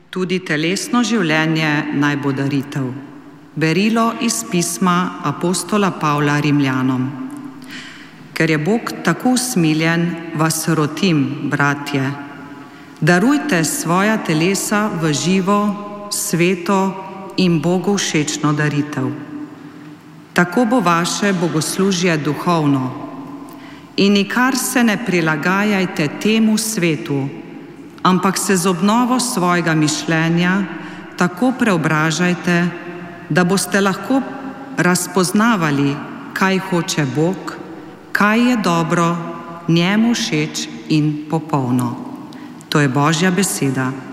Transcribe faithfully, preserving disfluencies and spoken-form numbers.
Tudi telesno življenje naj bo daritev. Berilo iz pisma apostola Pavla Rimljanom. Ker je Bog tako usmiljen, vas rotim, bratje, darujte svoja telesa v živo, sveto in Bogu všečno daritev. Tako bo vaše bogoslužje duhovno in nikar se ne prilagajajte temu svetu, ampak se z obnovo svojega mišljenja tako preobražajte, da boste lahko razpoznavali, kaj hoče Bog, kaj je dobro, njemu všeč in popolno. To je Božja beseda.